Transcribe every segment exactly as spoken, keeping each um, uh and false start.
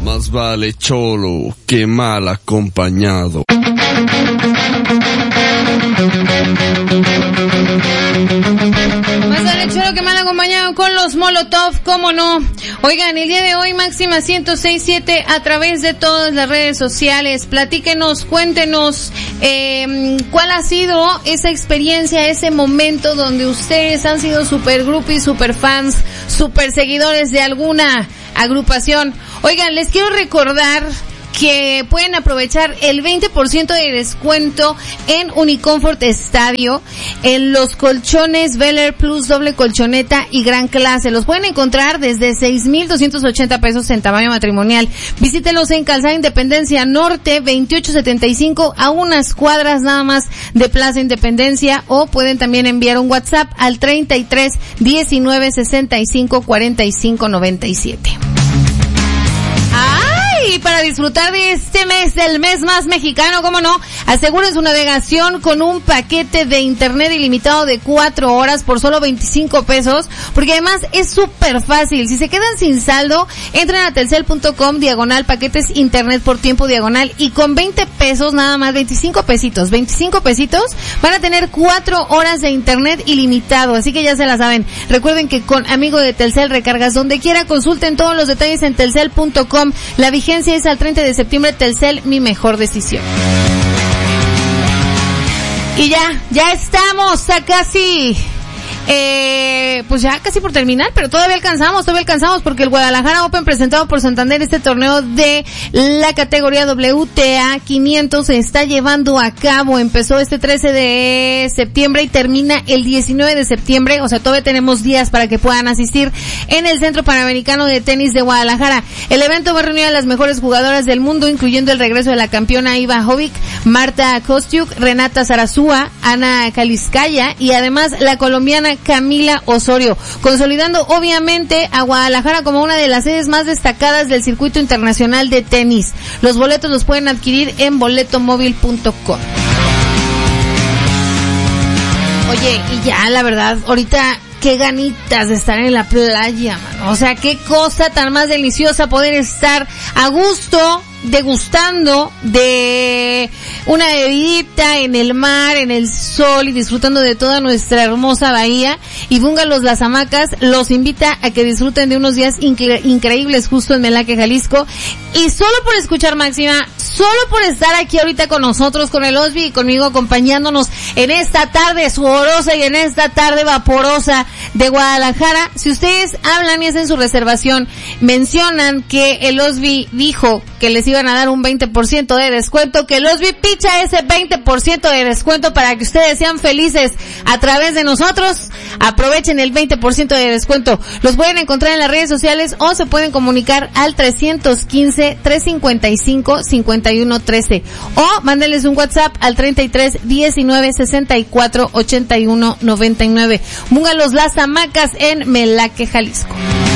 Más vale cholo que mal acompañado. Más vale cholo que mal acompañado con los Molotov, cómo no. Oigan, el día de hoy Máxima ciento seis punto siete a través de todas las redes sociales. Platíquenos, cuéntenos eh, cuál ha sido esa experiencia, ese momento donde ustedes han sido super groupies, super fans, super seguidores de alguna agrupación. Oigan, les quiero recordar que pueden aprovechar el veinte por ciento de descuento en Uniconfort Estadio, en los colchones Bel Air Plus doble colchoneta y gran clase. Los pueden encontrar desde seis mil doscientos ochenta pesos en tamaño matrimonial. Visítelos en Calzada Independencia Norte veintiocho setenta y cinco, a unas cuadras nada más de Plaza Independencia, o pueden también enviar un WhatsApp al treinta y tres diecinueve sesenta y cinco cuarenta y cinco noventa y siete. Y para disfrutar de este mes, del mes más mexicano, cómo no, aseguren su navegación con un paquete de internet ilimitado de cuatro horas por solo veinticinco pesos, porque además es súper fácil. Si se quedan sin saldo, entren a telcel punto com diagonal paquetes internet por tiempo diagonal, y con veinte pesos nada más, veinticinco pesitos, veinticinco pesitos, van a tener cuatro horas de internet ilimitado, así que ya se la saben. Recuerden que con Amigo de Telcel recargas donde quiera. Consulten todos los detalles en telcel punto com. La vigencia es al treinta de septiembre. Telcel, mi mejor decisión. Y ya, ya estamos a casi, eh, pues ya casi por terminar, pero todavía alcanzamos, todavía alcanzamos, porque el Guadalajara Open presentado por Santander, este torneo de la categoría W T A quinientos, se está llevando a cabo. Empezó este trece de septiembre y termina el diecinueve de septiembre, o sea, todavía tenemos días para que puedan asistir en el Centro Panamericano de Tenis de Guadalajara. El evento va a reunir a las mejores jugadoras del mundo, incluyendo el regreso de la campeona Iva Jovic, Marta Kostyuk, Renata Zarazúa, Ana Kaliskaya y además la colombiana Camila Osorio, consolidando obviamente a Guadalajara como una de las sedes más destacadas del circuito internacional de tenis. Los boletos los pueden adquirir en boleto móvil punto com. Oye, y ya la verdad, ahorita qué ganitas de estar en la playa, mano. O sea, qué cosa tan más deliciosa poder estar a gusto, degustando de una bebidita en el mar, en el sol, y disfrutando de toda nuestra hermosa bahía. Y Bungalows Las Hamacas los invita a que disfruten de unos días incre- increíbles justo en Melaque, Jalisco. Y solo por escuchar Máxima, solo por estar aquí ahorita con nosotros, con el Osby y conmigo, acompañándonos en esta tarde sudorosa y en esta tarde vaporosa de Guadalajara, si ustedes hablan y hacen su reservación, mencionan que el Osby dijo que les iban a dar un veinte por ciento de descuento, que el Osby picha ese veinte por ciento de descuento para que ustedes sean felices a través de nosotros. Aprovechen el veinte por ciento de descuento. Los pueden encontrar en las redes sociales o se pueden comunicar al trescientos quince, trescientos cincuenta y cinco, cincuenta y uno trece, o mándenles un WhatsApp al treinta y tres diecinueve sesenta y cuatro ochenta y uno noventa y nueve. Bungalows Las Hamacas en Melaque, Jalisco.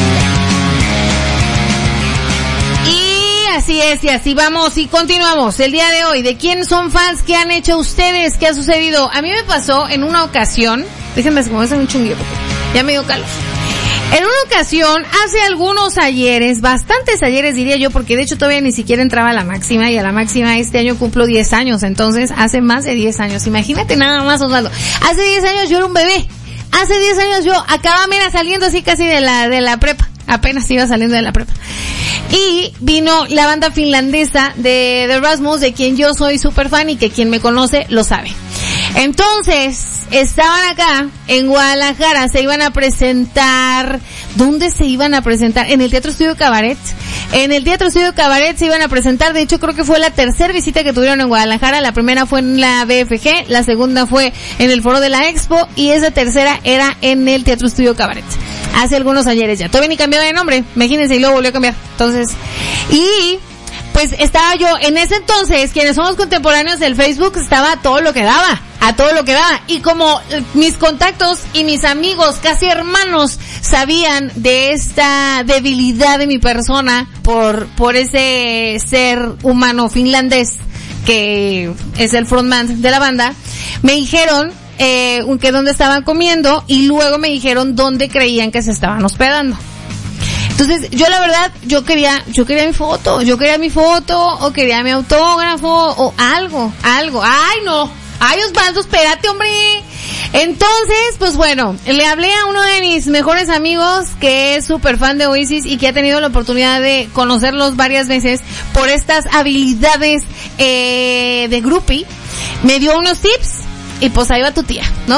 Así es, y así vamos y continuamos el día de hoy. ¿De quién son fans? ¿Qué han hecho ustedes? ¿Qué ha sucedido? A mí me pasó en una ocasión, déjenme como un chunguillo, ya me dio calor. En una ocasión, hace algunos ayeres, bastantes ayeres diría yo, porque de hecho todavía ni siquiera entraba a la máxima, y a la máxima este año cumplo diez años, entonces hace más de diez años. Imagínate nada más, Osvaldo. Hace diez años yo era un bebé. Hace diez años yo acababa, mira, saliendo así casi de la, de la prepa. Apenas iba saliendo de la prepa. Y vino la banda finlandesa de The Rasmus, de quien yo soy súper fan y que quien me conoce lo sabe. Entonces, estaban acá en Guadalajara, se iban a presentar. ¿Dónde se iban a presentar? En el Teatro Estudio Cabaret. En el Teatro Estudio Cabaret se iban a presentar. De hecho, creo que fue la tercera visita que tuvieron en Guadalajara. La primera fue en la B F G, la segunda fue en el Foro de la Expo, y esa tercera era en el Teatro Estudio Cabaret. Hace algunos ayeres ya. Todavía ni cambió de nombre, imagínense, y luego volvió a cambiar. Entonces, y pues estaba yo, en ese entonces, quienes somos contemporáneos del Facebook, estaba a todo lo que daba, a todo lo que daba. Y como mis contactos y mis amigos, casi hermanos, sabían de esta debilidad de mi persona por, por ese ser humano finlandés que es el frontman de la banda, me dijeron eh, que dónde estaban comiendo, y luego me dijeron dónde creían que se estaban hospedando. Entonces Entonces, yo la verdad, yo quería, yo quería mi foto, yo quería mi foto, o quería mi autógrafo, o algo, algo. Ay, no. Ay, Osvaldo, espérate, hombre. Entonces, pues bueno, le hablé a uno de mis mejores amigos que es súper fan de Oasis y que ha tenido la oportunidad de conocerlos varias veces por estas habilidades eh, de groupie. Me dio unos tips y pues ahí va tu tía, ¿no?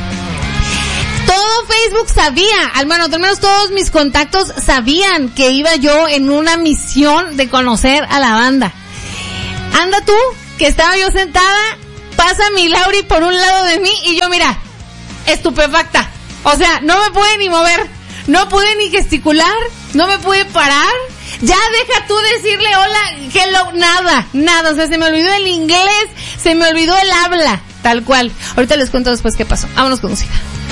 Todo Facebook sabía, al menos, al menos todos mis contactos sabían que iba yo en una misión de conocer a la banda. Anda tú, que estaba yo sentada, pasa mi Lauri por un lado de mí y yo, mira, estupefacta. O sea, no me pude ni mover, no pude ni gesticular, no me pude parar. Ya deja tú decirle hola, hello, nada, nada. O sea, se me olvidó el inglés, se me olvidó el habla, tal cual. Ahorita les cuento después qué pasó. Vámonos con música.